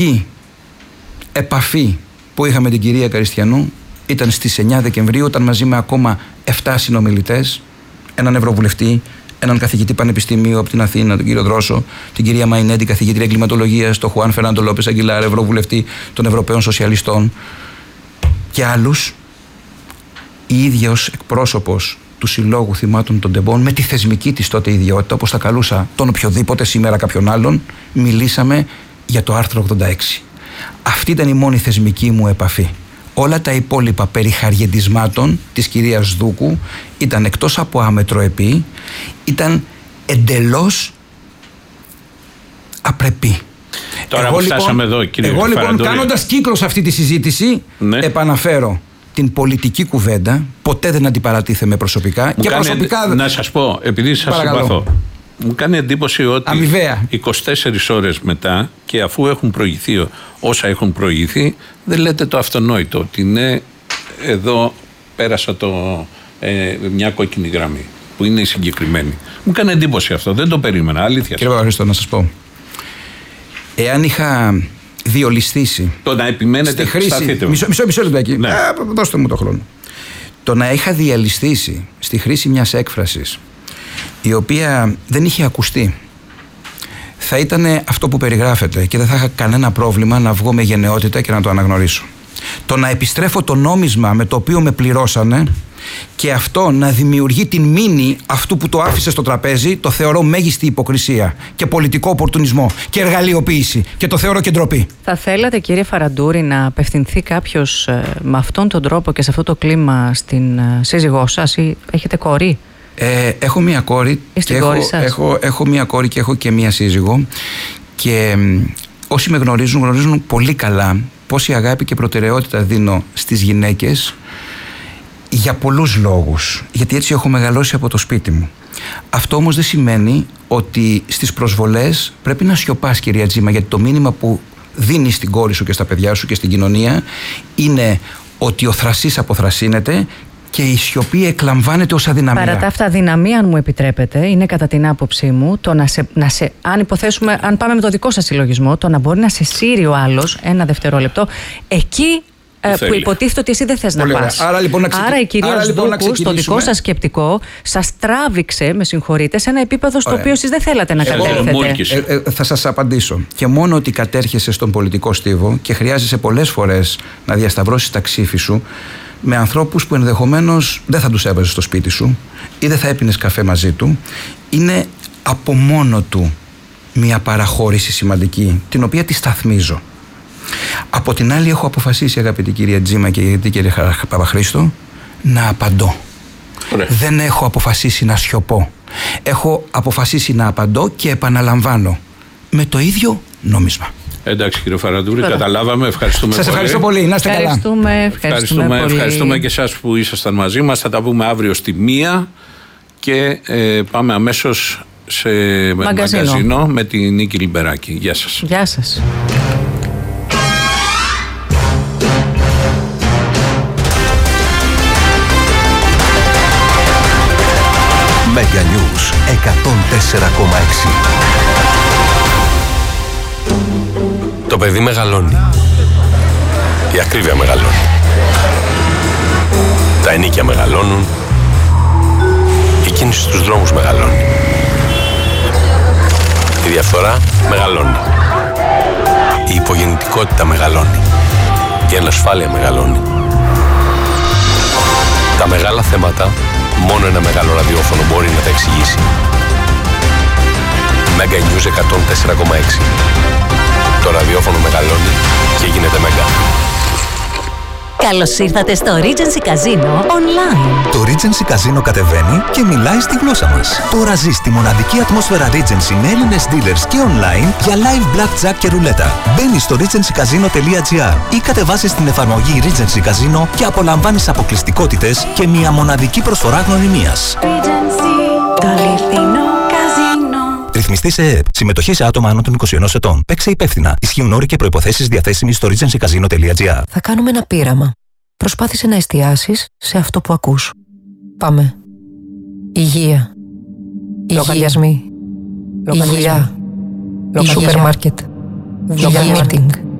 Η επαφή που είχαμε την κυρία Καριστιανού ήταν στις 9 Δεκεμβρίου, όταν μαζί με ακόμα 7 συνομιλητές, έναν ευρωβουλευτή, έναν καθηγητή πανεπιστημίου από την Αθήνα, τον κύριο Δρόσο, την κυρία Μαϊνέντη, καθηγήτρια εγκληματολογίας, τον Χουάν Φερνάντο Λόπες Αγγιλάρ, ευρωβουλευτή των Ευρωπαίων Σοσιαλιστών και άλλους, η ίδια ως εκπρόσωπος του Συλλόγου Θυμάτων των Τεμπών, με τη θεσμική της τότε ιδιότητα, όπως θα καλούσα τον οποιοδήποτε σήμερα κάποιον άλλον, μιλήσαμε για το άρθρο 86. Αυτή ήταν η μόνη θεσμική μου επαφή. Όλα τα υπόλοιπα περί χαριεντισμάτων της κυρίας Δούκου ήταν, εκτός από άμετροεπή, ήταν εντελώς απρεπή. Τώρα που φτάσαμε εδώ, κύριε εγώ λοιπόν, Φαραντούρη, κάνοντας κύκλο σε αυτή τη συζήτηση, ναι, επαναφέρω την πολιτική κουβέντα, ποτέ δεν αντιπαρατίθεμαι προσωπικά. Και προσωπικά... Να σας πω, επειδή σας συμπαθώ, μου κάνει εντύπωση ότι αμοιβαία 24 ώρες μετά, και αφού έχουν προηγηθεί όσα έχουν προηγηθεί, δεν λέτε το αυτονόητο, ότι ναι, εδώ πέρασα μια κόκκινη γραμμή, που είναι η συγκεκριμένη. Μου κάνει εντύπωση αυτό, δεν το περίμενα, αλήθεια. Κύριε Παπαχρήστο, να σας πω, εάν είχα διολισθήσει το να επιμένετε, χρήση... Μισό λεπτάκι, ναι. Δώστε μου το χρόνο. Το να είχα διαλυστήσει στη χρήση μιας έκφρασης η οποία δεν είχε ακουστεί, θα ήταν αυτό που περιγράφεται και δεν θα είχα κανένα πρόβλημα να βγω με γενναιότητα και να το αναγνωρίσω. Το να επιστρέφω το νόμισμα με το οποίο με πληρώσανε και αυτό να δημιουργεί την μήνυ αυτού που το άφησε στο τραπέζι, το θεωρώ μέγιστη υποκρισία και πολιτικό οπορτουνισμό και εργαλειοποίηση και το θεωρώ και ντροπή. Θα θέλατε, κύριε Φαραντούρη, να απευθυνθεί κάποιος με αυτόν τον τρόπο και σε αυτό το κλίμα στην σύζυγό σας, ή έχετε κόρη? Έχω μία κόρη και έχω μία κόρη και έχω και μία σύζυγο, και όσοι με γνωρίζουν πολύ καλά πόση αγάπη και προτεραιότητα δίνω στις γυναίκες, για πολλούς λόγους, γιατί έτσι έχω μεγαλώσει από το σπίτι μου. Αυτό όμως δεν σημαίνει ότι στις προσβολές πρέπει να σιωπάς, κυρία Τζίμα, γιατί το μήνυμα που δίνεις στην κόρη σου και στα παιδιά σου και στην κοινωνία είναι ότι ο θρασής αποθρασύνεται και η σιωπή εκλαμβάνεται ως αδυναμία. Παρά τα αυτά, αδυναμία, αν μου επιτρέπετε, είναι κατά την άποψή μου το αν υποθέσουμε, αν πάμε με το δικό σας συλλογισμό, το να μπορεί να σε σύρει ο άλλος ένα δευτερόλεπτο εκεί που υποτίθεται ότι εσύ δεν θες να πας. Άρα η κυρία Δούκου, στο δικό σας σκεπτικό, σας τράβηξε, με συγχωρείτε, σε ένα επίπεδο στο οποίο εσείς δεν θέλατε να κατέρχετε. Θα σας απαντήσω. Και μόνο ότι κατέρχεσαι στον πολιτικό στίβο και χρειάζεσαι πολλές φορές να διασταυρώσεις τα ξύφη σου με ανθρώπους που ενδεχομένως δεν θα τους έβαζες στο σπίτι σου ή δεν θα έπινες καφέ μαζί του, είναι από μόνο του μια παραχώρηση σημαντική, την οποία τη σταθμίζω. Από την άλλη, έχω αποφασίσει, αγαπητή κυρία Τζίμα και αγαπητή κύριε Παπαχρήστο, να απαντώ. Δεν έχω αποφασίσει να σιωπώ. Έχω αποφασίσει να απαντώ και επαναλαμβάνω με το ίδιο νόμισμα. Εντάξει, κύριε Φαραντούρη, καταλάβαμε. Ευχαριστούμε πολύ. Σας ευχαριστώ πολύ. Να είστε καλά. Ευχαριστούμε και εσάς που ήσασταν μαζί μας. Θα τα πούμε αύριο στη 1 και πάμε αμέσως σε μαγκαζίνο με την Νίκη Λιμπεράκη. Γεια σας. Γεια σας. Μέγκα Νιούς 104,6. Το παιδί μεγαλώνει. Η ακρίβεια μεγαλώνει. Τα ενίκια μεγαλώνουν. Η κίνηση στους δρόμους μεγαλώνει. Η διαφθορά μεγαλώνει. Η υπογεννητικότητα μεγαλώνει. Η ανασφάλεια μεγαλώνει. Τα μεγάλα θέματα μόνο ένα μεγάλο ραδιόφωνο μπορεί να τα εξηγήσει. Μέγκα News 104,6. Το ραδιόφωνο μεγαλώνει και γίνεται μέγα. Καλώς ήρθατε στο Regency Casino Online. Το Regency Casino κατεβαίνει και μιλάει στη γλώσσα μας. Τώρα ζεις τη μοναδική ατμόσφαιρα Regency με Έλληνες dealers και online για live blackjack και ρουλέτα. Μπαίνεις στο regencycasino.gr ή κατεβάσεις την εφαρμογή Regency Casino και απολαμβάνεις αποκλειστικότητες και μια μοναδική προσφορά γνωριμίας. Regency, το αληθινό καζίνο. Ρυθμιστή σε ΕΕΠ. Συμμετοχή σε άτομα άνω των 21 ετών. Παίξε υπεύθυνα. Ισχύουν όροι και προϋποθέσεις διαθέσιμοι στο regencycasino.gr. Θα κάνουμε ένα πείραμα. Προσπάθησε να εστιάσεις σε αυτό που ακούς. Πάμε. Υγεία. Λογαριασμοί. Υγεία. Σούπερ μάρκετ. για meeting.